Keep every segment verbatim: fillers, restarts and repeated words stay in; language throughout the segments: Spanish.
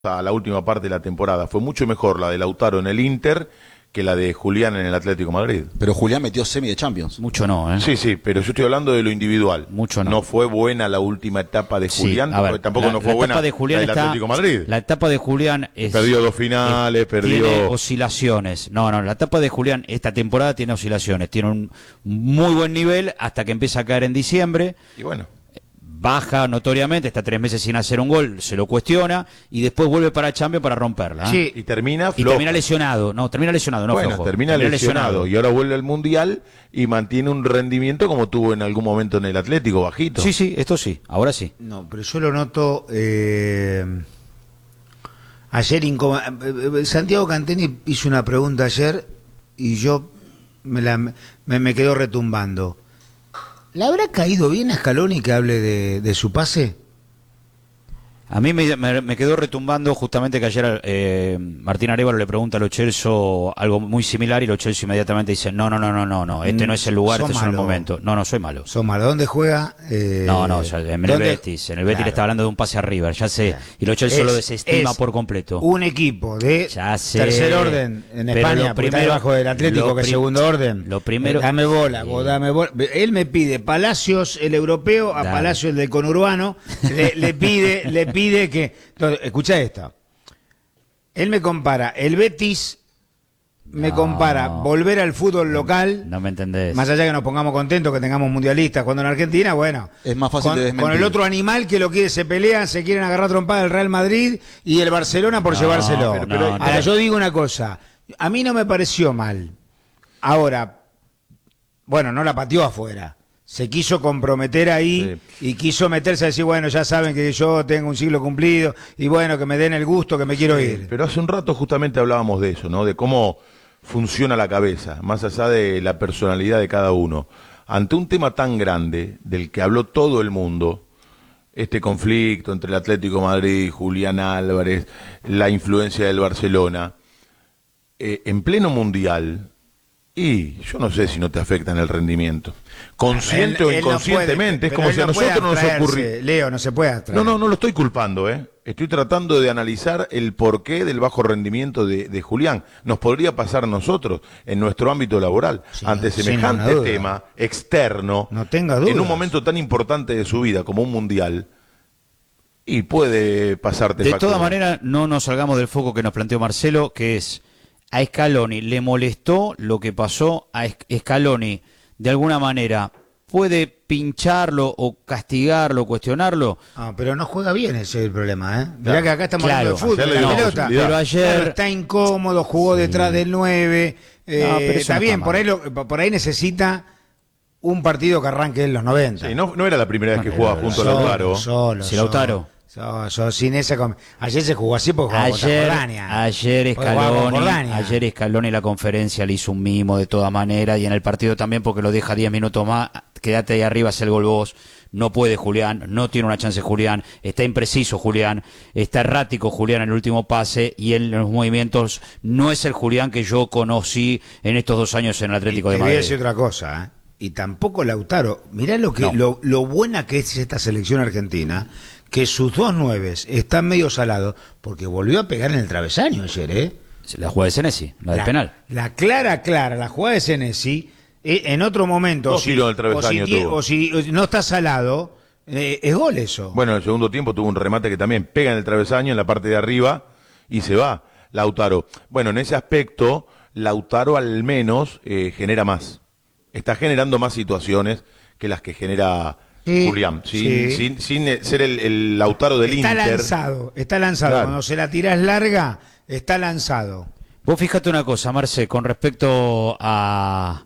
a la última parte de la temporada. Fue mucho mejor la de Lautaro en el Inter que la de Julián en el Atlético de Madrid. Pero Julián metió semi de Champions. Mucho no, ¿eh? Sí, sí, pero yo estoy hablando de lo individual. Mucho no. No fue buena la última etapa de Julián, sí, a ver, tampoco la, no fue la buena de Julián la del está, Atlético de Madrid. La etapa de Julián es, perdió dos finales, es, perdió... Tiene oscilaciones. No, no, la etapa de Julián esta temporada tiene oscilaciones. Tiene un muy buen nivel hasta que empieza a caer en diciembre. Y bueno... Baja notoriamente, está tres meses sin hacer un gol, se lo cuestiona y después vuelve para Champions para romperla. ¿eh? Sí, y termina flojo. Y termina lesionado, no, termina lesionado, no bueno, flojo. Termina, termina lesionado, lesionado y ahora vuelve al Mundial y mantiene un rendimiento como tuvo en algún momento en el Atlético, bajito. Sí, sí, esto sí, ahora sí. No, pero yo lo noto... Eh... Ayer, incom... Santiago Canteni hizo una pregunta ayer y yo me, la... me, me quedó retumbando. ¿Le habrá caído bien a Scaloni que hable de, de su pase? A mí me, me, me quedó retumbando justamente que ayer eh, Martín Arévalo le pregunta a Lo Celso algo muy similar y Lo Celso inmediatamente dice no, no, no, no, no, no, este no es el lugar, este es el momento. No, no, soy malo. ¿Son malo? ¿Dónde juega? Eh, no, no, o sea, en el Betis, en el Betis claro. Le está hablando de un pase a River, ya sé, claro. Y Lo Celso es, lo desestima por completo. Un equipo de tercer orden en España, primero bajo del Atlético que es segundo orden. Lo primero, eh, dame bola, vos dame bola. Él me pide Palacios, el europeo, a Dale. Palacios, el del conurbano, le, le pide, le pide pide que... Entonces, escucha esto. Él me compara el Betis, me no, compara volver al fútbol local. No me entendés. Más allá que nos pongamos contentos, que tengamos mundialistas cuando en Argentina, bueno. Es más fácil con, de desmentir. Con el otro animal que lo quiere, se pelean, se quieren agarrar trompada el Real Madrid y el Barcelona por no, llevárselo. Pero, pero, Ahora, pero... yo digo una cosa. A mí no me pareció mal. Ahora, bueno, no la pateó afuera. Se quiso comprometer ahí sí. Y quiso meterse a decir, bueno, ya saben que yo tengo un siglo cumplido y bueno, que me den el gusto, que me quiero sí, ir. Pero hace un rato justamente hablábamos de eso, ¿no? De cómo funciona la cabeza, más allá de la personalidad de cada uno. Ante un tema tan grande, del que habló todo el mundo, este conflicto entre el Atlético de Madrid, Julián Álvarez, la influencia del Barcelona, eh, en pleno mundial... Y yo no sé si no te afecta en el rendimiento. Consciente él, o inconscientemente, no puede, es como si a no nosotros no nos ocurrió. Leo, no se puede atraer. No, no, no lo estoy culpando, ¿eh? Estoy tratando de analizar el porqué del bajo rendimiento de, de Julián. Nos podría pasar a nosotros en nuestro ámbito laboral, sí, ante semejante tema externo, no tenga dudas. En un momento tan importante de su vida como un mundial. Y puede pasarte. De factura. todas maneras, no nos salgamos del foco que nos planteó Marcelo, que es... A Scaloni le molestó lo que pasó, a Scaloni de alguna manera puede pincharlo o castigarlo, cuestionarlo. Ah, pero no juega bien, ese es el problema, ¿eh? Mirá claro, que acá estamos claro, hablando de fútbol, la pelota. Pero ayer claro, está incómodo, jugó sí. detrás del nueve, eh, no, pero está no bien, está por ahí, lo, por ahí necesita un partido que arranque en los noventa. Sí, no, no era la primera vez que jugaba junto solo, a Lautaro. Solo, si Lautaro. So, so, sin esa com... Ayer se jugó así porque jugaba ayer, contra Jordania. Ayer Scaloni, ayer Scaloni la conferencia le hizo un mimo de toda manera y en el partido también porque lo deja diez minutos más, quédate ahí arriba, haz el gol vos. No puede Julián, no tiene una chance Julián, está impreciso Julián, está errático Julián en el último pase y en los movimientos no es el Julián que yo conocí en estos dos años en el Atlético y, de Madrid. Y voy a decir otra cosa, ¿eh? Y tampoco Lautaro. Mirá lo que no. lo, lo buena que es esta selección argentina, que sus dos nueves están medio salados, porque volvió a pegar en el travesaño ayer, ¿eh? La jugada de Senesi, la, la del penal. La clara, clara, la jugada de Senesi, eh, en otro momento, si, o, si, o si no está salado, eh, es gol eso. Bueno, en el segundo tiempo tuvo un remate que también pega en el travesaño, en la parte de arriba, y se va Lautaro. Bueno, en ese aspecto, Lautaro al menos eh, genera más. Está generando más situaciones que las que genera sí, Julián, sin, sí. sin, sin ser el, el Lautaro del está Inter. Está lanzado, está lanzado. Claro. Cuando se la tirás larga, está lanzado. Vos fíjate una cosa, Marce, con respecto a,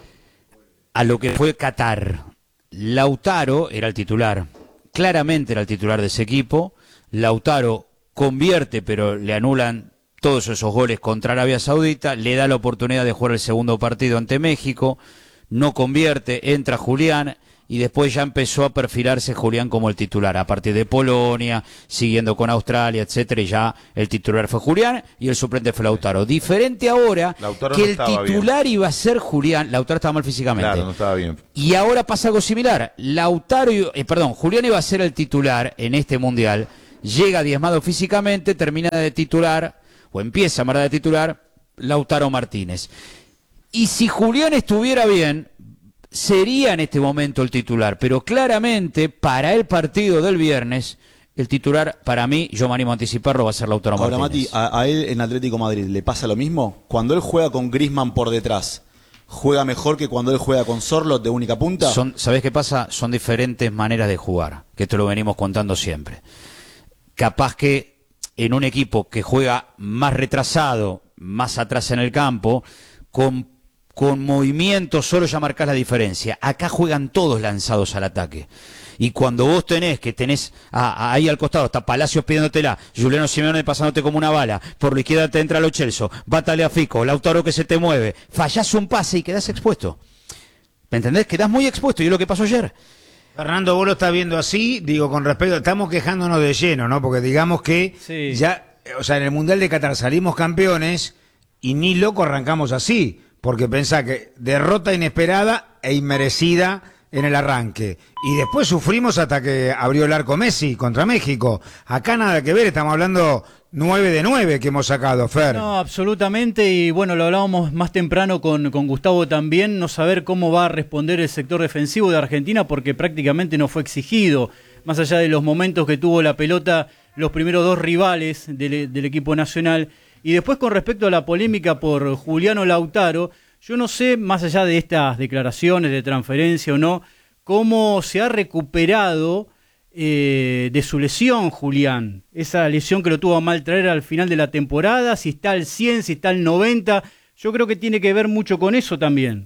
a lo que fue Qatar. Lautaro era el titular, claramente era el titular de ese equipo. Lautaro convierte, pero le anulan todos esos goles contra Arabia Saudita, le da la oportunidad de jugar el segundo partido ante México. No convierte, entra Julián y después ya empezó a perfilarse Julián como el titular, a partir de Polonia, siguiendo con Australia, etcétera, y ya el titular fue Julián y el suplente fue Lautaro. Diferente ahora Lautaro que no el titular bien. Iba a ser Julián, Lautaro estaba mal físicamente. Claro, no estaba bien. Y ahora pasa algo similar, Lautaro, eh, perdón, Julián iba a ser el titular en este mundial llega diezmado físicamente, termina de titular, o empieza a de titular, Lautaro Martínez. Y si Julián estuviera bien, sería en este momento el titular, pero claramente para el partido del viernes, el titular para mí, yo me animo a anticiparlo, va a ser Lautaro Ahora, Martínez. Mati, a, a él en Atlético Madrid le pasa lo mismo. Cuando él juega con Griezmann por detrás, ¿juega mejor que cuando él juega con Sorloth de única punta? Son, ¿sabés qué pasa? Son diferentes maneras de jugar, que esto lo venimos contando siempre. Capaz que en un equipo que juega más retrasado, más atrás en el campo, con con movimiento solo ya marcás la diferencia. Acá juegan todos lanzados al ataque. Y cuando vos tenés, que tenés a, a, ahí al costado, está Palacios pidiéndotela, Juliano Simeone pasándote como una bala, por la izquierda te entra Lo Celso, va Tagliafico, Lautaro que se te mueve, fallás un pase y quedás expuesto. ¿Me entendés? Quedás muy expuesto, y es lo que pasó ayer. Fernando, vos lo estás viendo así, digo, con respecto, estamos quejándonos de lleno, ¿no? Porque digamos que sí. ya, o sea, en el Mundial de Qatar salimos campeones y ni loco arrancamos así. Porque pensá que derrota inesperada e inmerecida en el arranque. Y después sufrimos hasta que abrió el arco Messi contra México. Acá nada que ver, estamos hablando nueve de nueve que hemos sacado, Fer. No, absolutamente, y bueno, lo hablábamos más temprano con, con Gustavo también, no saber cómo va a responder el sector defensivo de Argentina, porque prácticamente no fue exigido, más allá de los momentos que tuvo la pelota los primeros dos rivales del, del equipo nacional. Y después, con respecto a la polémica por Juliano Lautaro, yo no sé, más allá de estas declaraciones de transferencia o no, cómo se ha recuperado eh, de su lesión Julián. Esa lesión que lo tuvo a mal traer al final de la temporada, si está al cien, si está al noventa, yo creo que tiene que ver mucho con eso también.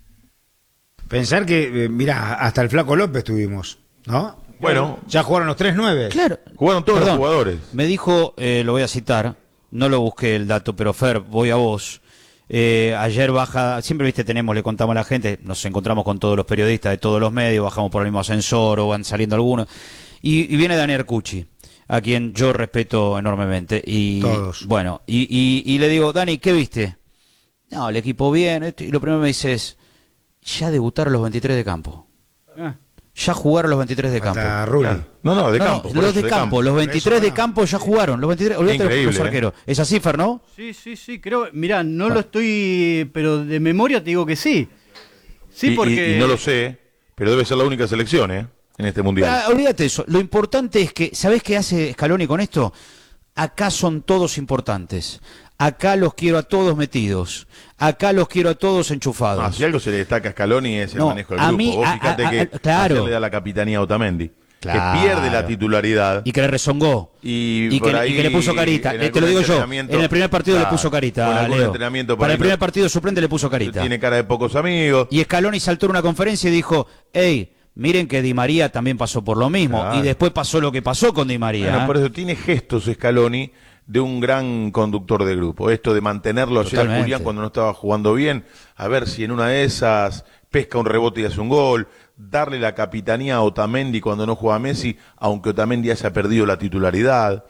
Pensar que, eh, mirá, hasta el Flaco López tuvimos, ¿no? Bueno, ya jugaron los tres nueve. Claro. Jugaron todos Perdón, los jugadores. Me dijo, eh, lo voy a citar, no lo busqué el dato, pero Fer, voy a vos. Eh, ayer baja, siempre viste, tenemos, le contamos a la gente, nos encontramos con todos los periodistas de todos los medios, bajamos por el mismo ascensor o van saliendo algunos, y, y viene Daniel Cucci, a quien yo respeto enormemente. Y todos. Bueno, y, y, y le digo, Dani, ¿qué viste? No, el equipo bien, esto, y lo primero que me dice es, ya debutaron los veintitrés de campo. Ah. Ya jugaron los veintitrés de campo. Claro. No, no, de no, campo. No, los de, de campo, campo, los veintitrés de campo ya jugaron. Los veintitrés, olvídate de los arqueros. ¿Eh? ¿Es así, Fer, no? Sí, sí, sí, creo. Mirá, no bueno. lo estoy, pero de memoria te digo que sí. Sí, y, porque. Y, y no lo sé, pero debe ser la única selección, ¿eh? En este mundial. Ah, olvídate eso. Lo importante es que, ¿sabés qué hace Scaloni con esto? Acá son todos importantes. Acá los quiero a todos metidos. Acá los quiero a todos enchufados. Ah, si algo se le destaca a Scaloni es el no, manejo del a grupo. Mí, Vos a, fíjate a, a, que claro. le da la capitanía a Otamendi. Claro. Que pierde la titularidad. Y que le rezongó. Y, y, que, y que le puso carita. Te lo digo yo. En el primer partido claro, le puso carita. Leo. Para el primer partido suplente le puso carita. Tiene cara de pocos amigos. Y Scaloni saltó en una conferencia y dijo, hey, miren que Di María también pasó por lo mismo. Claro. Y después pasó lo que pasó con Di María. Bueno, por eso tiene gestos Scaloni de un gran conductor de grupo. Esto de mantenerlo ayer a Julián cuando no estaba jugando bien, a ver si en una de esas pesca un rebote y hace un gol, darle la capitanía a Otamendi cuando no juega Messi, aunque Otamendi haya perdido la titularidad.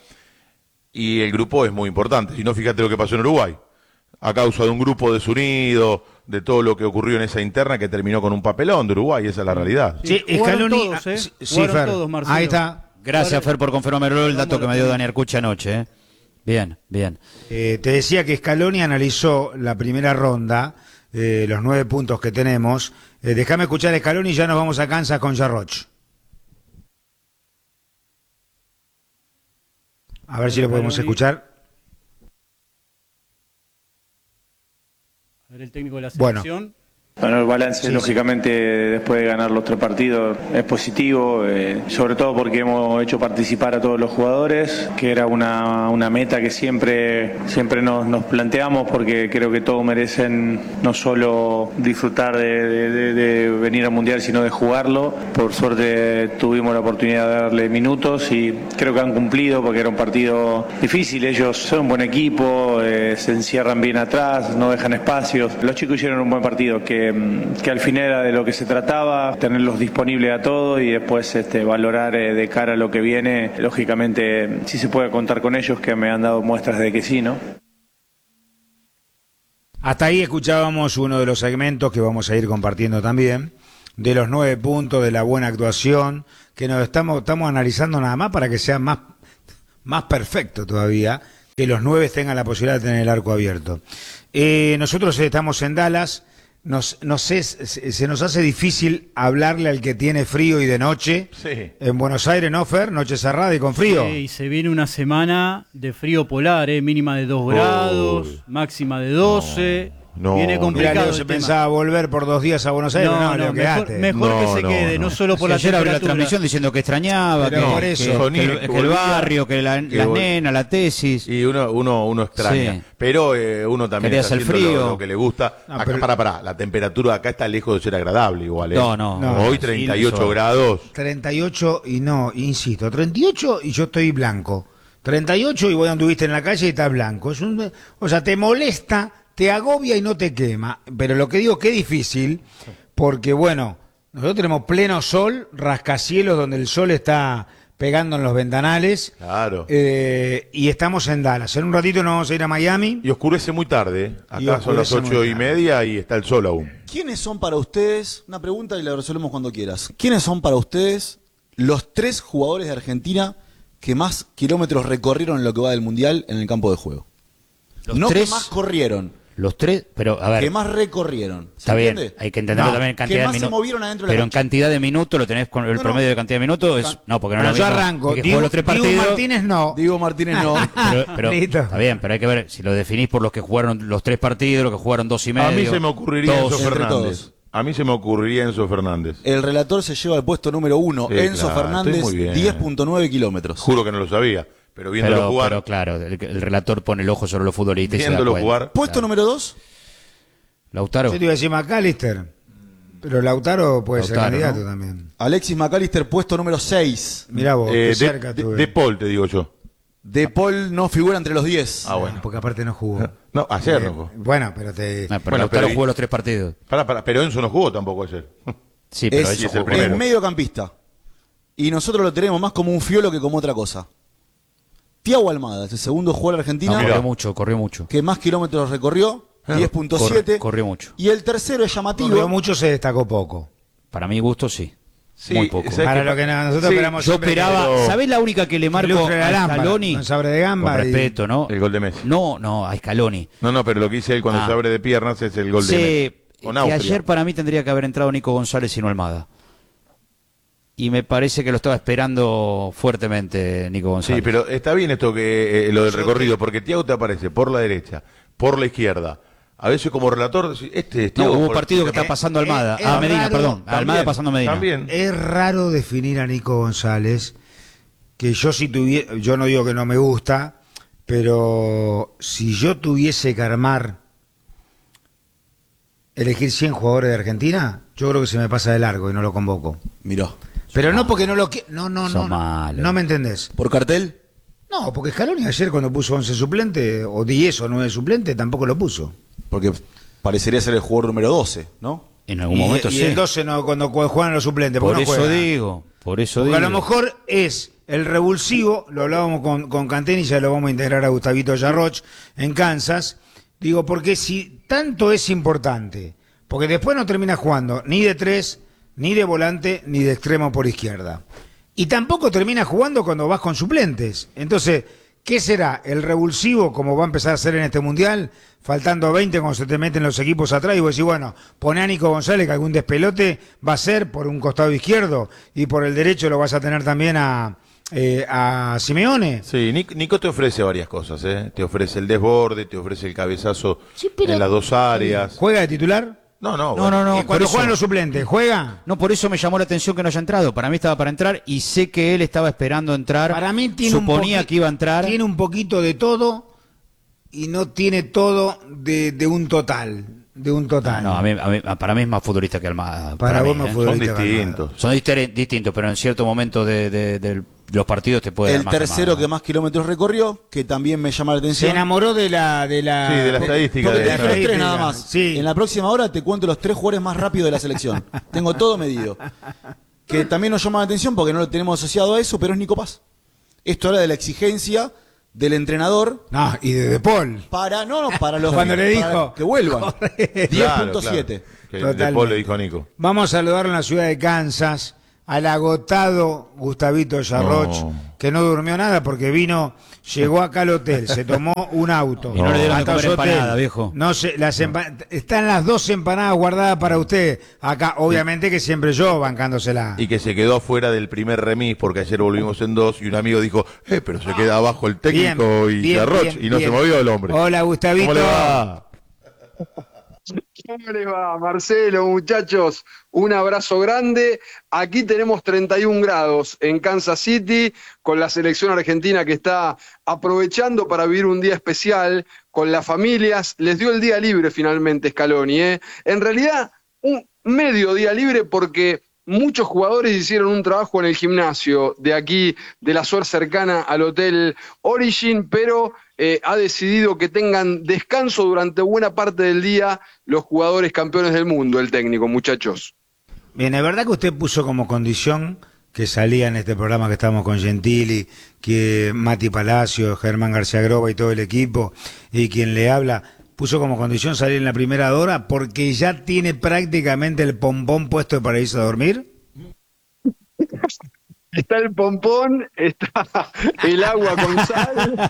Y el grupo es muy importante. Si no, fíjate lo que pasó en Uruguay. A causa de un grupo desunido, de todo lo que ocurrió en esa interna que terminó con un papelón de Uruguay, esa es la realidad. Sí, Scaloni, todos, ¿eh? Sí, Fer, todos, Marcelo. Ahí está. Gracias, Fer, por confirmarme el dato que me dio Daniel Cucci anoche, ¿eh? Bien, bien. Eh, te decía que Scaloni analizó la primera ronda, eh, los nueve puntos que tenemos. Eh, déjame escuchar a Scaloni y ya nos vamos a Kansas con Jarroch. A ver si lo podemos escuchar. A ver el técnico de la selección. Bueno. Bueno, el balance, sí, lógicamente, sí. después de ganar los tres partidos, es positivo, eh, sobre todo porque hemos hecho participar a todos los jugadores, que era una, una meta que siempre, siempre nos, nos planteamos, porque creo que todos merecen no solo disfrutar de, de, de, de venir al Mundial, sino de jugarlo. Por suerte tuvimos la oportunidad de darle minutos y creo que han cumplido, porque era un partido difícil. Ellos son un buen equipo, eh, se encierran bien atrás, no dejan espacios. Los chicos hicieron un buen partido, que que al final era de lo que se trataba, tenerlos disponibles a todo y después este, valorar eh, de cara a lo que viene. Lógicamente, sí se puede contar con ellos, que me han dado muestras de que sí, ¿no? Hasta ahí escuchábamos uno de los segmentos que vamos a ir compartiendo también, de los nueve puntos, de la buena actuación, que nos estamos, estamos analizando nada más para que sea más, más perfecto todavía, que los nueve tengan la posibilidad de tener el arco abierto. Eh, nosotros estamos en Dallas, nos, nos es, se nos hace difícil hablarle al que tiene frío y de noche. Sí. En Buenos Aires, ¿no, Fer? Noche cerrada y con frío. Sí, y se viene una semana de frío polar, ¿eh? Mínima de dos grados, Uy. máxima de doce. No, Viene no. complicado. Mirá, Leo el se tema. pensaba volver por dos días a Buenos Aires. No, No, no, Leo, mejor, quedate. mejor No, que se no, quede, no, no. solo por Sí, la ayer abrió la temperatura. transmisión diciendo que extrañaba, Pero que, por eso. que- Soní, que el, que que el volvía, barrio, que la, que las vol- nenas, la tesis. Y uno, uno, uno extraña. Sí. Pero eh, uno también Querías está el haciendo frío. Lo, lo que le gusta. No, acá, pero- para, para, la temperatura acá está lejos de ser agradable igual. ¿eh? No, no. No. Hoy Sí, treinta y ocho eso- grados. treinta y ocho y no, insisto, treinta y ocho y yo estoy blanco. treinta y ocho y vos anduviste en la calle y estás blanco. Es un, o sea, te molesta, te agobia y no te quema. Pero lo que digo que es difícil, porque bueno, nosotros tenemos pleno sol, rascacielos donde el sol está pegando en los ventanales. Claro. eh, y estamos en Dallas. En un ratito nos vamos a ir a Miami. Y oscurece muy tarde. ¿eh? Y Acá son las oscurece muy ocho y tarde. media y está el sol aún. ¿Quiénes son para ustedes, una pregunta y la resolvemos cuando quieras, ¿quiénes son para ustedes los tres jugadores de Argentina que más kilómetros recorrieron en lo que va del Mundial en el campo de juego? Los No tres- que más corrieron, Los tres, pero a ver. que más recorrieron. ¿Se Está bien, entiende? hay que entenderlo No, también en que cantidad de más se minutos. movieron adentro de la Pero en cancha. cantidad de minutos lo tenés con el No, no. promedio de cantidad de minutos. Es, Can- no, porque no es Pero lo yo mismo arranco. que Diego, jugó los tres Diego partidos. Martínez no. Diego Martínez no. Pero, pero- Listo. está bien, pero hay que ver si lo definís por los que jugaron los tres partidos, los que jugaron dos y medio. A mí se me ocurriría todos. Enzo entre Fernández. todos. A mí se me ocurriría Enzo Fernández. El relator se lleva el puesto número uno, Sí, Enzo claro, Fernández, estoy muy bien. diez punto nueve kilómetros. Juro que no lo sabía. Pero viéndolo Pero, jugar. pero claro, el, el relator pone el ojo sobre los futbolistas y se da Viéndolo cuenta. jugar. Puesto número dos, Lautaro. Yo te iba a decir McAllister. Pero Lautaro puede ser Lautaro, candidato ¿no? también. Alexis McAllister, puesto número seis. Mirá vos, eh, qué de, cerca de- estuve. de Paul, te digo yo. De Paul no figura entre los diez. Ah, bueno. Porque aparte no jugó. No, ayer Eh, no jugó. Bueno, pero te... Ah, pero Bueno, Lautaro pero- jugó los tres partidos. Pará, pará, pero Enzo no jugó tampoco ayer. Sí, pero es, eso es el jugó. primero. es mediocampista. Y nosotros lo tenemos más como un fiolo que como otra cosa. Tiago Almada, es el segundo jugador No, argentino mirá. corrió mucho, corrió mucho. que más kilómetros recorrió, diez punto siete. Corre- corrió mucho. Y el tercero es llamativo. Corrió mucho, se destacó poco. Para mi gusto, sí. Sí, Muy poco. ¿sabes Para qué lo pa- que no- nosotros Sí, esperamos Yo siempre esperaba, pero- ¿sabés la única que le marco Ilustre la a lámpara, Scaloni? con sabre de gamba Con y- respeto, ¿no? El gol de Messi. No, no, a Scaloni. No, no, pero lo que dice él cuando Ah. se abre de piernas es el gol de Sí, Messi. Con que Austria. ayer para mí tendría que haber entrado Nico González y no Almada. Y me parece que lo estaba esperando fuertemente Nico González. Sí, pero está bien esto que eh, lo del recorrido, porque Thiago te aparece por la derecha, por la izquierda. A veces como relator, decís, este es No, Thiago. hubo por- partido que está Eh, pasando a Almada. eh, a es Medina, raro, perdón. A Almada También, pasando a Medina. También. Es raro definir a Nico González, que yo si tuviera, yo no digo que no me gusta, pero si yo tuviese que armar, elegir cien jugadores de Argentina, yo creo que se me pasa de largo y no lo convoco. Miró. Pero no porque no lo quiero, no, no, Son no, no, malos. no me entendés. ¿Por cartel? No, porque Scaloni ayer cuando puso once suplente, o diez o nueve suplentes, tampoco lo puso. Porque parecería ser el jugador número doce, ¿no? En algún y, momento y sí. el doce no, cuando juegan los suplentes, Por porque no eso juega. digo, por eso Porque digo. a lo mejor es el revulsivo, lo hablábamos con, con Canteni, ya lo vamos a integrar a Gustavito Yarroch en Kansas. Digo, porque si tanto es importante, porque después no termina jugando ni de tres, ni de volante, ni de extremo por izquierda. Y tampoco termina jugando cuando vas con suplentes. Entonces, ¿qué será? ¿El revulsivo, como va a empezar a hacer en este Mundial? Faltando veinte, cuando se te meten los equipos atrás, y vos decís, bueno, pone a Nico González, que algún despelote va a ser por un costado izquierdo, y por el derecho lo vas a tener también a, eh, a Simeone. Sí, Nic- Nico te ofrece varias cosas, ¿eh? Te ofrece el desborde, te ofrece el cabezazo Sí, pero- en las dos áreas. ¿Juega de titular? No, no, No, bueno. no, no. y por cuando eso- juegan los suplentes, ¿juega? No, por eso me llamó la atención que no haya entrado. Para mí estaba para entrar y sé que él estaba esperando entrar. Para mí tiene Suponía un poqui- que iba a entrar. Tiene un poquito de todo y no tiene todo de, de un total. De un total. No, a mí- a mí- para mí es más futbolista que Almada. Para mí, vos más ¿eh? Son futbolista que distintos. Son dister- distintos, pero en cierto momento de, de- de los partidos te puede dar El más tercero Almada. que más kilómetros recorrió, que también me llama la Se atención. enamoró de la de la, Sí, de la estadística. Porque de- te dije los tres estadística. nada más. Sí. En la próxima hora te cuento los tres jugadores más rápidos de la selección. Tengo todo medido. Que también nos llama la atención porque no lo tenemos asociado a eso, pero es Nico Paz. Esto habla de la exigencia del entrenador No, y de De Paul. para, no, no, para los Cuando le para dijo, que vuelvan. corre. diez punto siete. Que Totalmente. después le dijo a Nico. Vamos a saludarlo en la ciudad de Kansas al agotado Gustavito Yarroch, no. que no durmió nada porque vino, llegó acá al hotel, se tomó un auto. Y no, no le dieron de comer empanada, viejo. No sé, las empa- están las dos empanadas guardadas para usted. Acá, obviamente que siempre yo bancándosela. Y que se quedó afuera del primer remis porque ayer volvimos en dos y un amigo dijo, eh, pero se queda abajo el técnico bien, y bien, Yarroch bien, y no bien. se movió el hombre. Hola, Gustavito. ¿Cómo le va? ¿Cómo les va, Marcelo, muchachos? Un abrazo grande. Aquí tenemos treinta y un grados en Kansas City, con la selección argentina que está aprovechando para vivir un día especial con las familias. Les dio el día libre finalmente Scaloni, ¿eh? En realidad, un medio día libre porque muchos jugadores hicieron un trabajo en el gimnasio de aquí, de la zona cercana al Hotel Origin, pero eh, ha decidido que tengan descanso durante buena parte del día los jugadores campeones del mundo, el técnico, muchachos. Bien, es verdad que usted puso como condición que salía en este programa que estamos con Gentili, que Mati Palacio, Germán García Groba y todo el equipo, y quien le habla, puso como condición salir en la primera hora porque ya tiene prácticamente el pompón puesto para irse a dormir. Está el pompón, está el agua con sal.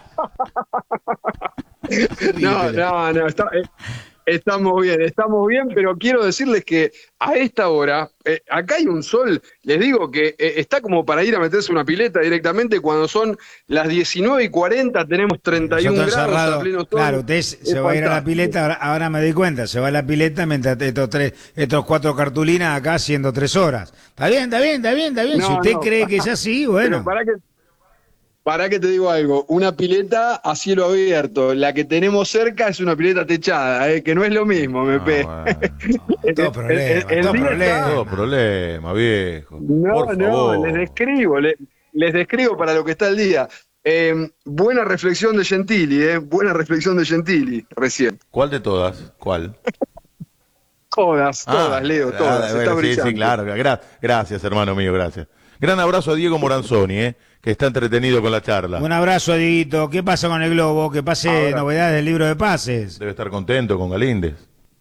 No, no, no, está, eh, estamos bien, estamos bien, pero quiero decirles que a esta hora, eh, acá hay un sol, les digo que eh, está como para ir a meterse una pileta directamente cuando son las diecinueve y cuarenta, tenemos treinta y un Nosotros grados cerrado, a pleno sol. claro, usted se va a ir a la pileta, ahora, ahora me doy cuenta, se va a la pileta mientras estos tres, estos cuatro cartulinas acá haciendo tres horas. Está bien, está bien, está bien, está bien. No, si usted no. cree que es así, bueno. Pero para que, para que te digo algo, una pileta a cielo abierto, la que tenemos cerca es una pileta techada, eh, que no es lo mismo, me pe. Ah, bueno. Todo problema, todo problema. Todo problema, viejo. No, Por no, favor. les describo, les, les describo para lo que está el día. Eh, buena reflexión de Gentili, eh, buena reflexión de Gentili recién. ¿Cuál de todas? ¿Cuál? Todas, todas, Ah, Leo, ah, todas. bueno, está sí, brillante. sí, claro. Gra- gracias, hermano mío, gracias. Gran abrazo a Diego Moranzoni, eh, que está entretenido con la charla. Un abrazo, Dieguito. ¿Qué pasa con el globo? Que pase Ahora. novedades del libro de pases. Debe estar contento con Galíndez.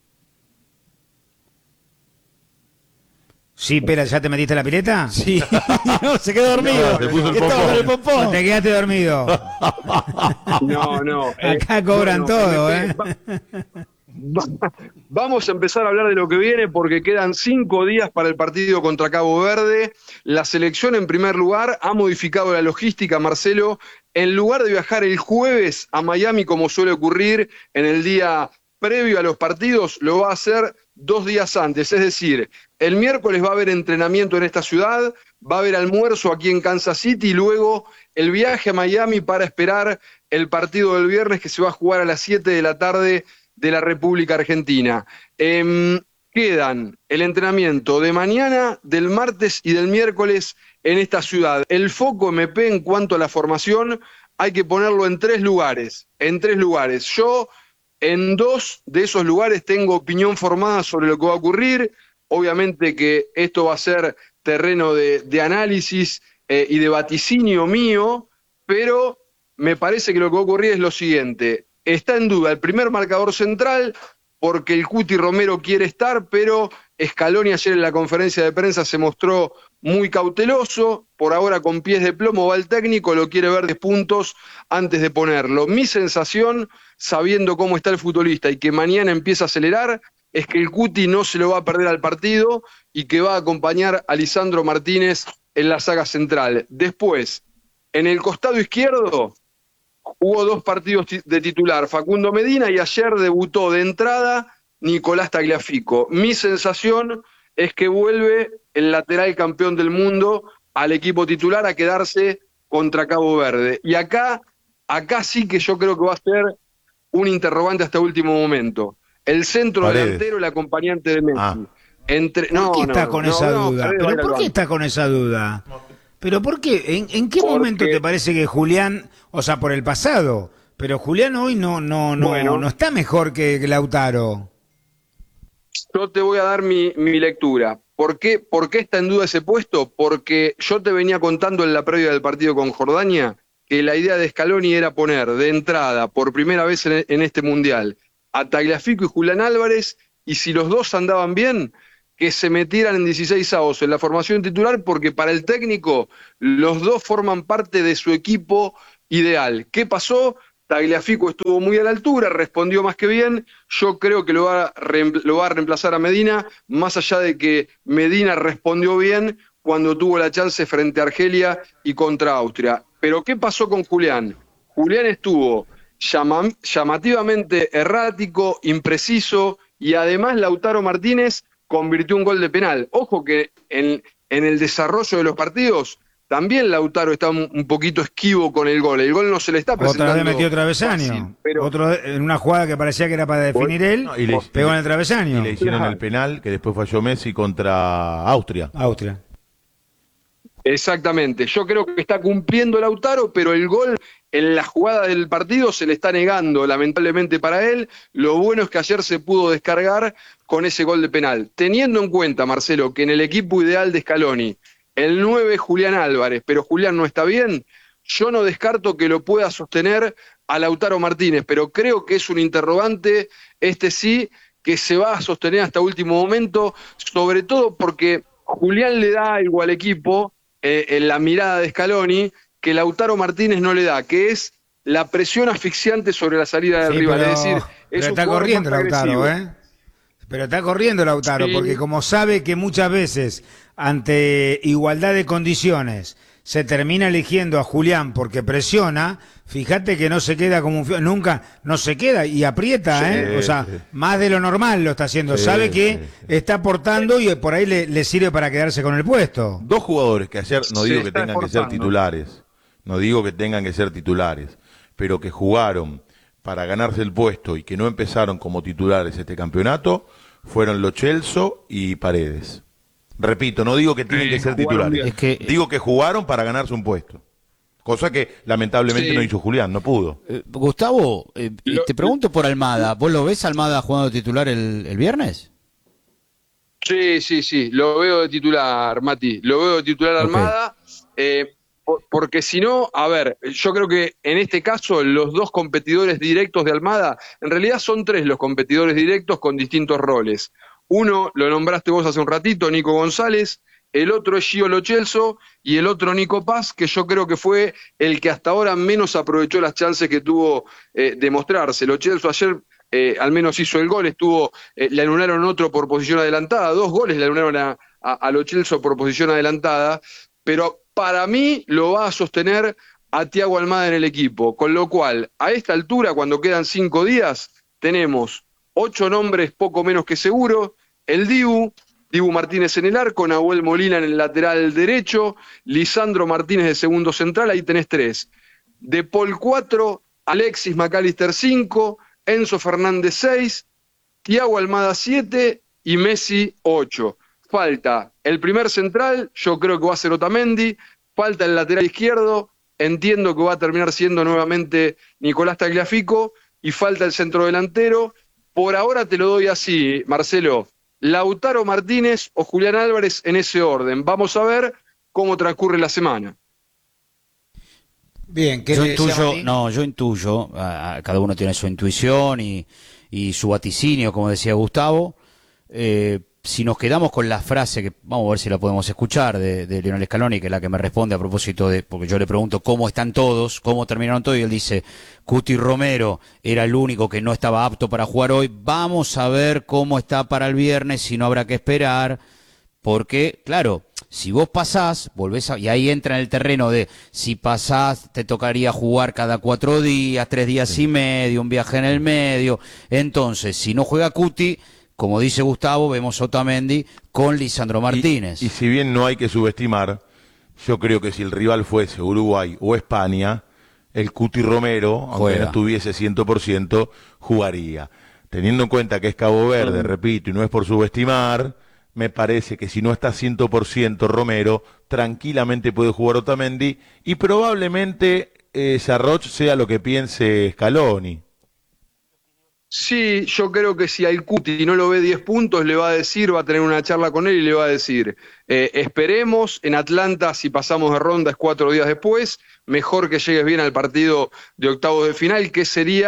Sí, espera, ¿ya te metiste a la pileta? Sí, no, se quedó dormido. No, se puso el Estaba pompón. con el pompón. ¿O te quedaste dormido? No, no. eh, Acá cobran bueno, todo, eh, ¿eh? va- va- Vamos a empezar a hablar de lo que viene porque quedan cinco días para el partido contra Cabo Verde. La selección, en primer lugar, ha modificado la logística, Marcelo. En lugar de viajar el jueves a Miami, como suele ocurrir en el día previo a los partidos, lo va a hacer dos días antes. Es decir, el miércoles va a haber entrenamiento en esta ciudad, va a haber almuerzo aquí en Kansas City y luego el viaje a Miami para esperar el partido del viernes que se va a jugar a las siete de la tarde de la República Argentina. Eh, quedan el entrenamiento de mañana, del martes y del miércoles en esta ciudad. El foco M P en cuanto a la formación hay que ponerlo en tres lugares, en tres lugares. Yo en dos de esos lugares tengo opinión formada sobre lo que va a ocurrir. Obviamente que esto va a ser terreno de, de análisis eh, y de vaticinio mío, pero me parece que lo que va a ocurrir es lo siguiente. Está en duda el primer marcador central, porque el Cuti Romero quiere estar, pero Scaloni ayer en la conferencia de prensa se mostró muy cauteloso. Por ahora con pies de plomo va el técnico, lo quiere ver de puntos antes de ponerlo. Mi sensación, sabiendo cómo está el futbolista y que mañana empieza a acelerar, es que el Cuti no se lo va a perder al partido y que va a acompañar a Lisandro Martínez en la saga central. Después, en el costado izquierdo, hubo dos partidos de titular, Facundo Medina, y ayer debutó de entrada Nicolás Tagliafico. Mi sensación es que vuelve el lateral campeón del mundo al equipo titular a quedarse contra Cabo Verde. Y acá, acá sí que yo creo que va a ser un interrogante hasta último momento. El centro Paredes. delantero, el acompañante de Messi. Ah. Entre, ¿Por no, qué está no, con no, esa no, duda? Paredes va a ir ¿Pero al por qué banco. está con esa duda? ¿Pero por qué? ¿En, en qué Porque- momento te parece que Julián, o sea, por el pasado, pero Julián hoy no no no Bueno. no está mejor que que Lautaro? Yo te voy a dar mi, mi lectura. ¿Por qué, ¿Por qué está en duda ese puesto? Porque yo te venía contando en la previa del partido con Jordania que la idea de Scaloni era poner de entrada, por primera vez en, en este Mundial, a Tagliafico y Julián Álvarez, y si los dos andaban bien, que se metieran en dieciseisavos en la formación titular, porque para el técnico los dos forman parte de su equipo ideal. ¿Qué pasó? Tagliafico estuvo muy a la altura, respondió más que bien. Yo creo que lo va, a lo va a reemplazar a Medina, más allá de que Medina respondió bien cuando tuvo la chance frente a Argelia y contra Austria. Pero ¿qué pasó con Julián? Julián estuvo llama, llamativamente errático, impreciso, y además Lautaro Martínez convirtió un gol de penal. Ojo que en, en el desarrollo de los partidos también Lautaro está un, un poquito esquivo con el gol. El gol no se le está presentando. Otra vez metió travesaño. Pero... Otro, en una jugada que parecía que era para definir él, no, y le, pegó en el travesaño. Y le hicieron el penal que después falló Messi contra Austria. Austria. Exactamente. Yo creo que está cumpliendo Lautaro, pero el gol en la jugada del partido se le está negando, lamentablemente para él. Lo bueno es que ayer se pudo descargar con ese gol de penal. Teniendo en cuenta, Marcelo, que en el equipo ideal de Scaloni, el nueve Julián Álvarez, pero Julián no está bien, yo no descarto que lo pueda sostener a Lautaro Martínez, pero creo que es un interrogante, este sí, que se va a sostener hasta último momento, sobre todo porque Julián le da algo al equipo, eh, en la mirada de Scaloni, que Lautaro Martínez no le da, que es la presión asfixiante sobre la salida del sí, rival. Pero, es decir, pero es está corriendo Lautaro, ¿eh? Pero está corriendo Lautaro, sí. Porque como sabe que muchas veces, ante igualdad de condiciones, se termina eligiendo a Julián porque presiona, fíjate que no se queda como un... Nunca, no se queda y aprieta, sí, ¿eh? O sea, sí. Más de lo normal lo está haciendo. Sí, sabe que sí, sí. está aportando y por ahí le, le sirve para quedarse con el puesto. Dos jugadores que ayer, no digo que tengan que ser titulares, no digo que tengan que ser titulares, pero que jugaron para ganarse el puesto y que no empezaron como titulares este campeonato, fueron Lo Celso y Paredes. Repito, no digo que tienen sí, que ser titulares, es que, digo que jugaron para ganarse un puesto. Cosa que lamentablemente sí. no hizo Julián, no pudo. Eh, Gustavo, eh, lo, te pregunto por Almada, ¿vos lo ves Almada jugando titular el, el viernes? Sí, sí, sí, lo veo de titular, Mati, lo veo de titular okay. Almada, eh, porque si no, a ver, yo creo que en este caso los dos competidores directos de Almada, en realidad son tres los competidores directos con distintos roles. Uno, lo nombraste vos hace un ratito, Nico González, el otro es Gio Lo Celso y el otro Nico Paz, que yo creo que fue el que hasta ahora menos aprovechó las chances que tuvo eh, de mostrarse. Lo Celso ayer eh, al menos hizo el gol, estuvo, eh, le anularon otro por posición adelantada, dos goles le anularon a, a, a Lo Celso por posición adelantada, pero para mí lo va a sostener a Thiago Almada en el equipo, con lo cual, a esta altura, cuando quedan cinco días, tenemos ocho nombres poco menos que seguros, el Dibu, Dibu Martínez en el arco, Nahuel Molina en el lateral derecho, Lisandro Martínez de segundo central, ahí tenés tres. De Paul cuatro, Alexis McAllister cinco, Enzo Fernández seis, Thiago Almada siete y Messi ocho. Falta el primer central, yo creo que va a ser Otamendi, falta el lateral izquierdo, entiendo que va a terminar siendo nuevamente Nicolás Tagliafico, y falta el centro delantero. Por ahora te lo doy así, Marcelo, Lautaro Martínez o Julián Álvarez en ese orden. Vamos a ver cómo transcurre la semana. Bien, ¿qué yo intuyo, no, yo intuyo, a, a, cada uno tiene su intuición y, y su vaticinio, como decía Gustavo. Eh, si nos quedamos con la frase, que vamos a ver si la podemos escuchar, de, de Lionel Scaloni, que es la que me responde a propósito de, porque yo le pregunto cómo están todos, cómo terminaron todos, y él dice, Cuti Romero era el único que no estaba apto para jugar hoy, vamos a ver cómo está para el viernes, si no habrá que esperar, porque, claro, si vos pasás, volvés a, y ahí entra en el terreno de, si pasás, te tocaría jugar cada cuatro días, tres días sí. y medio, un viaje en el medio, entonces, si no juega Cuti, como dice Gustavo, vemos Otamendi con Lisandro Martínez. Y, y si bien no hay que subestimar, yo creo que si el rival fuese Uruguay o España, el Cuti Romero, aunque Juega. no estuviese cien por ciento, jugaría. Teniendo en cuenta que es Cabo Verde, mm. repito, y no es por subestimar, me parece que si no está cien por ciento Romero, tranquilamente puede jugar Otamendi, y probablemente eh, Sarroch sea lo que piense Scaloni. Sí, yo creo que si al Cuti no lo ve diez puntos, le va a decir, va a tener una charla con él y le va a decir, eh, esperemos, en Atlanta si pasamos de ronda es cuatro días después, mejor que llegues bien al partido de octavos de final, que sería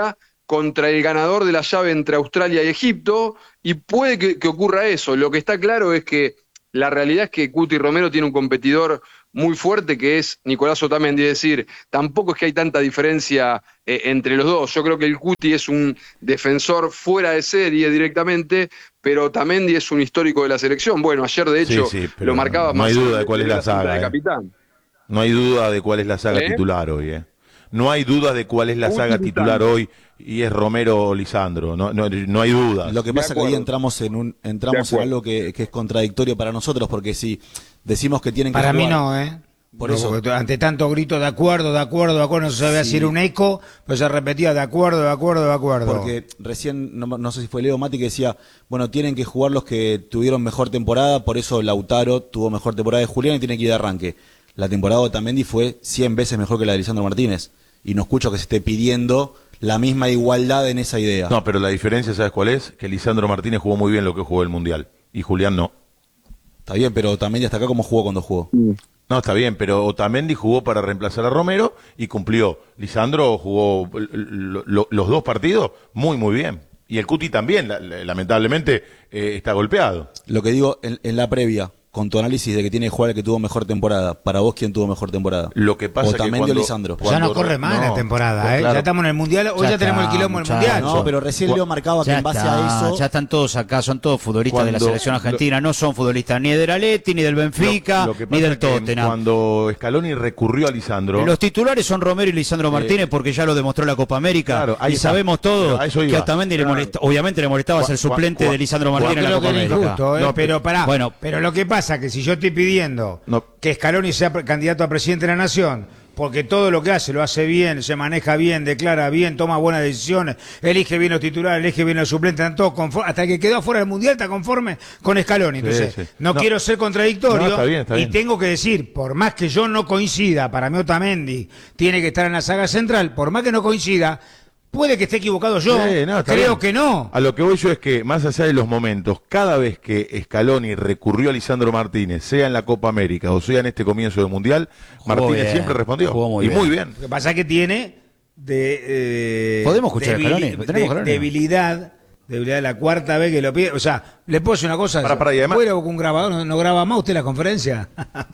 contra el ganador de la llave entre Australia y Egipto, y puede que, que ocurra eso. Lo que está claro es que la realidad es que Cuti Romero tiene un competidor muy fuerte que es Nicolás Otamendi, es decir, tampoco es que hay tanta diferencia eh, entre los dos. Yo creo que el Cuti es un defensor fuera de serie directamente, pero Otamendi es un histórico de la selección. Bueno, ayer de hecho sí, sí, lo marcaba no hay más duda de cuál es la saga, de eh. capitán. No hay duda de cuál es la saga ¿Eh? titular hoy, ¿eh? No hay duda de cuál es la Cuti saga titular Lisandro. hoy y es Romero o Lisandro. No, no, no hay duda. Lo que De pasa es que ahí acuerdo. entramos en un De entramos en acuerdo. algo que, que es contradictorio para nosotros, porque si decimos que tienen que Para mí jugar- no, ¿eh? Por No, eso. porque ante tanto grito de acuerdo, de acuerdo, de acuerdo, no se sabía Sí. si era un eco, pues se repetía de acuerdo, de acuerdo, de acuerdo. Porque recién, no, no sé si fue Leo Mati que decía, bueno, tienen que jugar los que tuvieron mejor temporada, por eso Lautaro tuvo mejor temporada de Julián y tiene que ir de arranque. La temporada de Otamendi fue cien veces mejor que la de Lisandro Martínez. Y no escucho que se esté pidiendo la misma igualdad en esa idea. No, pero la diferencia, ¿sabes cuál es? Que Lisandro Martínez jugó muy bien lo que jugó el Mundial y Julián no. Está bien, pero Otamendi hasta acá como jugó cuando jugó. No, está bien, pero Otamendi jugó para reemplazar a Romero y cumplió. Lisandro jugó lo- lo- los dos partidos muy, muy bien. Y el Cuti también, la- la- lamentablemente, eh, está golpeado. Lo que digo en, en la previa, con tu análisis de que tiene que jugar el que tuvo mejor temporada, para vos, ¿quién tuvo mejor temporada? Lo que pasa Otamendi que cuando, o Lisandro. ya no cuando- corre más la no, temporada, pues ¿eh? claro. Ya estamos en el Mundial, hoy ya, Ya tenemos el está, quilombo en el muchachos. Mundial. No, pero recién Cu- Leo marcaba que Ya en base está, a eso... ya están todos acá, son todos futbolistas de la Cuando- selección argentina, no son futbolistas ni del Atleti, ni del Benfica, Lo- lo que ni pasa del es que Tottenham. Cuando Scaloni recurrió a Lisandro, Los titulares son Romero y Lisandro Martínez porque ya lo demostró la Copa América. Claro, ahí y está. sabemos Pero todos a eso que iba. a Otamendi le Claro. molesta, obviamente le molestaba Cu- ser cu- suplente cu- de Lisandro Martínez en la Creo Copa que es América. injusto, ¿eh? No, pero pará, bueno. pero lo que pasa es que si yo estoy pidiendo No. que Scaloni sea pre- candidato a presidente de la Nación, porque todo lo que hace lo hace bien, se maneja bien, declara bien, toma buenas decisiones, elige bien los titulares, elige bien los suplentes, están todos conformes, hasta que quedó fuera del Mundial está conforme con Scaloni. Sí, Entonces, sí. no, No. quiero ser contradictorio No, está bien, está y bien. tengo que decir, por más que yo no coincida, para mí Otamendi tiene que estar en la saga central, por más que no coincida, puede que esté equivocado yo, Sí, no, está creo bien. que no. A lo que voy yo es que, más allá de los momentos, cada vez que Scaloni recurrió a Lisandro Martínez, sea en la Copa América o sea en este comienzo del Mundial, Jugó Martínez bien, siempre respondió. jugó muy y bien. muy bien. Lo que pasa es que tiene de, eh, ¿Podemos escuchar a debili- Scaloni? ¿Tenemos de- Scaloni? debilidad, debilidad la cuarta vez que lo pide. O sea, le puedo decir una cosa. Para, para, y además- fuera con un grabador, no, no graba más usted la conferencia.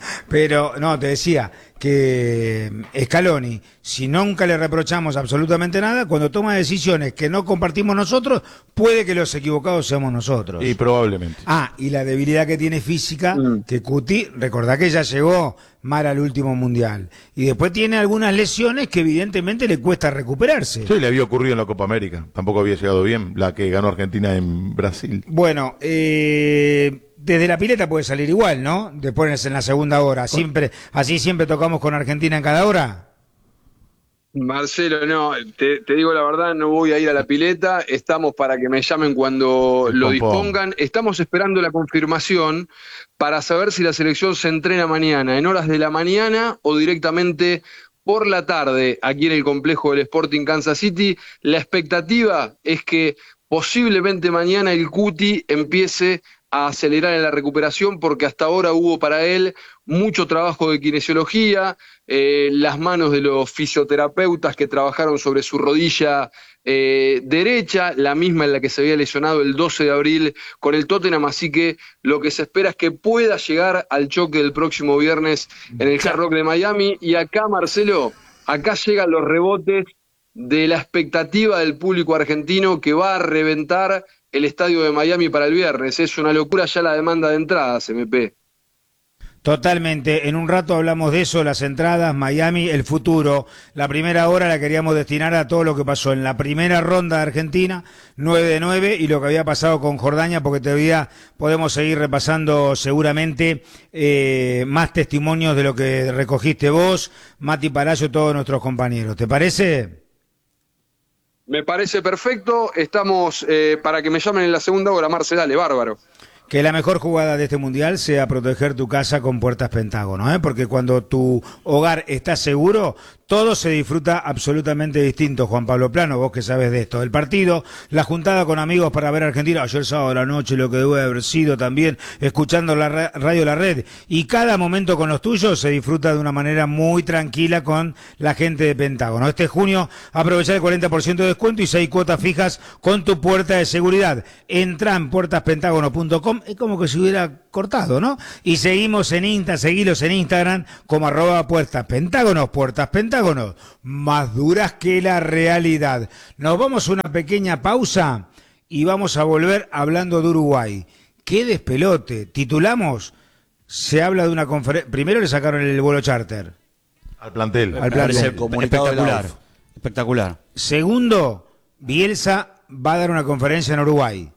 Pero no, te decía que Scaloni, si nunca le reprochamos absolutamente nada, cuando toma decisiones que no compartimos nosotros, puede que los equivocados seamos nosotros. Y probablemente. Ah, y la debilidad que tiene física, que Cuti, recordá que ya llegó mal al último mundial. Y después tiene algunas lesiones que evidentemente le cuesta recuperarse. Sí, le había ocurrido en la Copa América. Tampoco había llegado bien la que ganó Argentina en Brasil. Bueno, eh, desde la pileta puede salir igual, ¿no? Después en la segunda hora. Siempre, así siempre tocamos con Argentina en cada hora. Marcelo, no, te, te digo la verdad, no voy a ir a la pileta, estamos para que me llamen cuando El lo pompón. dispongan, estamos esperando la confirmación para saber si la selección se entrena mañana, en horas de la mañana o directamente por la tarde, aquí en el complejo del Sporting Kansas City. La expectativa es que posiblemente mañana el Cuti empiece a acelerar en la recuperación, porque hasta ahora hubo para él mucho trabajo de kinesiología, eh, las manos de los fisioterapeutas que trabajaron sobre su rodilla eh, derecha, la misma en la que se había lesionado el doce de abril con el Tottenham, así que lo que se espera es que pueda llegar al choque del próximo viernes en el Hard Rock de Miami. Y acá, Marcelo, acá llegan los rebotes de la expectativa del público argentino que va a reventar el estadio de Miami para el viernes. Es una locura ya la demanda de entradas, M P. Totalmente, en un rato hablamos de eso, las entradas, Miami, el futuro. La primera hora la queríamos destinar a todo lo que pasó en la primera ronda de Argentina, nueve de nueve, y lo que había pasado con Jordania, porque todavía podemos seguir repasando seguramente eh, más testimonios de lo que recogiste vos, Mati Palacio, todos nuestros compañeros. ¿Te parece? Me parece perfecto, estamos eh, para que me llamen en la segunda hora, Marce, dale, bárbaro. Que la mejor jugada de este mundial sea proteger tu casa con puertas Pentágono, ¿eh? Porque cuando tu hogar está seguro, todo se disfruta absolutamente distinto. Juan Pablo Plano, vos que sabes de esto, el partido, la juntada con amigos para ver a Argentina, ayer sábado a la noche, lo que debe haber sido también, escuchando la ra- radio La Red, y cada momento con los tuyos se disfruta de una manera muy tranquila con la gente de Pentágono. Este junio aprovecha el cuarenta por ciento de descuento y seis cuotas fijas con tu puerta de seguridad. Entra en puertas pentágono punto com, es como que se hubiera cortado, ¿no? Y seguimos en Insta, seguilos en Instagram como arroba puertas pentágonos, puertas pentágonos, más duras que la realidad. Nos vamos a una pequeña pausa y vamos a volver hablando de Uruguay. ¡Qué despelote! Titulamos, se habla de una conferencia, primero le sacaron el vuelo charter. Al plantel. Al plantel. Espectacular. Espectacular. Segundo, Bielsa va a dar una conferencia en Uruguay.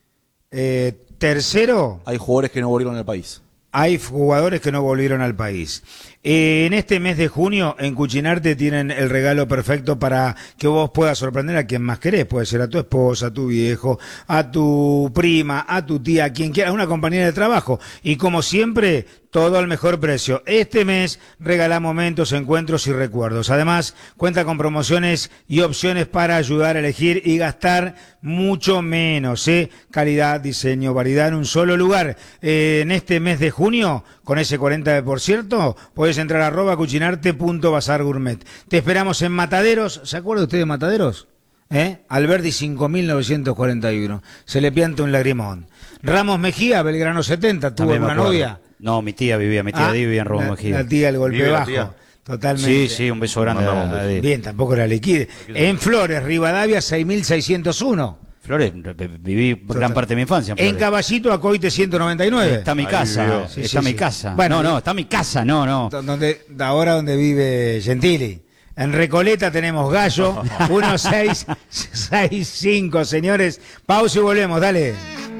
Eh, tercero, Hay jugadores que no volvieron al país. hay jugadores que no volvieron al país. Eh, en este mes de junio, en Cuchinarte tienen el regalo perfecto para que vos puedas sorprender a quien más querés. Puede ser a tu esposa, a tu viejo, a tu prima, a tu tía, a quien quiera, a una compañera de trabajo. Y como siempre, todo al mejor precio. Este mes regala momentos, encuentros y recuerdos. Además, cuenta con promociones y opciones para ayudar a elegir y gastar mucho menos. ¿eh? Calidad, diseño, variedad en un solo lugar. Eh, en este mes de junio, con ese cuarenta por ciento, podés entrar a arroba cuchinarte punto bazar gourmet. Te esperamos en Mataderos. ¿Se acuerda usted de Mataderos? ¿Eh? Alberdi cinco mil novecientos cuarenta y uno. Se le pianta un lagrimón. Ramos Mejía, Belgrano setenta. ¿Tuvo También me una acuerdo. novia? No, mi tía vivía, mi tía Ah, Di vivía en Ramos la, Mejía. la tía, el golpe Vive la bajo. tía. Totalmente. Sí, sí, un beso grande Mandamos un a, a beso. Di. Bien, tampoco era liquide. En Flores, Rivadavia seis mil seiscientos uno. Flores, viví gran parte de mi infancia en En Flores. Caballito, Acoite ciento noventa y nueve. Está mi Ahí casa, vivió. Sí, está sí, mi sí. casa. Bueno, no, no, está mi casa, no, no. Donde, ahora donde vive Gentili. En Recoleta tenemos Gallo, uno seis seis cinco, señores. Pausa y volvemos, dale.